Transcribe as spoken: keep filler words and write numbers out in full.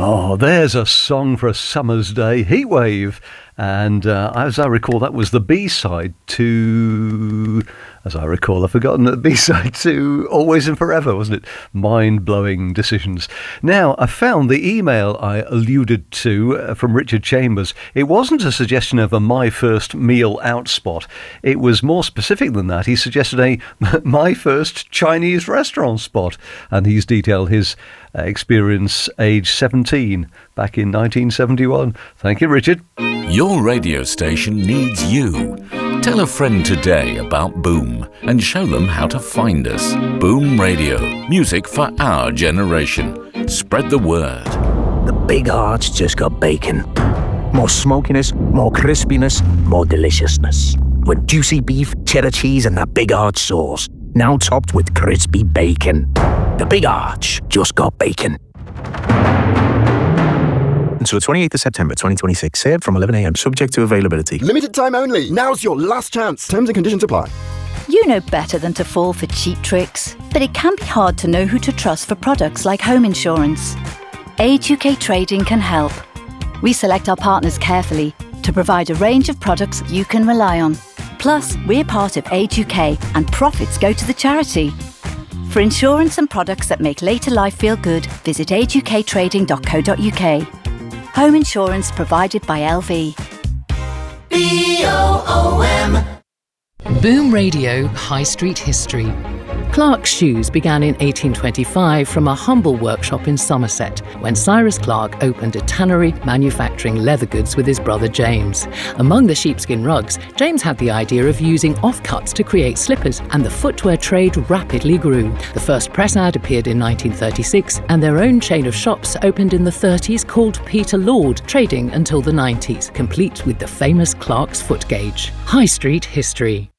Oh, there's a song for a summer's day, Heatwave. And uh, as I recall, that was the B-side to, as I recall, I've forgotten the B-side to Always and Forever, wasn't it? Mind-blowing decisions. Now, I found the email I alluded to uh, from Richard Chambers. It wasn't a suggestion of a My First Meal Out spot. It was more specific than that. He suggested a My First Chinese Restaurant spot. And he's detailed his uh, experience age seventeen back in nineteen seventy-one. Thank you, Richard. Your radio station needs you. Tell a friend today about Boom and show them how to find us. Boom Radio, music for our generation. Spread the word. The Big Arch just got bacon. More smokiness, more crispiness, more deliciousness. With juicy beef, cheddar cheese and that Big Arch sauce. Now topped with crispy bacon. The Big Arch just got bacon. Until the twenty-eighth of September twenty twenty-six. Served from eleven a.m. Subject to availability. Limited time only. Now's your last chance. Terms and conditions apply. You know better than to fall for cheap tricks, but it can be hard to know who to trust for products like home insurance. Age U K Trading can help. We select our partners carefully to provide a range of products you can rely on. Plus, we're part of Age U K and profits go to the charity. For insurance and products that make later life feel good, visit age u k trading dot co dot u k. Home insurance provided by L V. B O O M. Boom Radio High Street History. Clark's Shoes began in eighteen twenty-five from a humble workshop in Somerset when Cyrus Clark opened a tannery manufacturing leather goods with his brother James. Among the sheepskin rugs, James had the idea of using offcuts to create slippers, and the footwear trade rapidly grew. The first press ad appeared in nineteen thirty-six, and their own chain of shops opened in the thirties called Peter Lord, trading until the nineties, complete with the famous Clark's foot gauge. High Street History.